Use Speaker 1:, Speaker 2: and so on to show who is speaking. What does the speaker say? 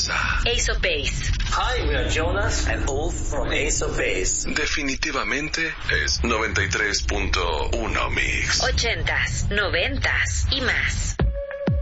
Speaker 1: Garza.
Speaker 2: Ace of Base.
Speaker 3: Hi, we are Jonas and Ulf from Ace of Base.
Speaker 1: Definitivamente es 93.1 Mix.
Speaker 2: 80s, 90s y más.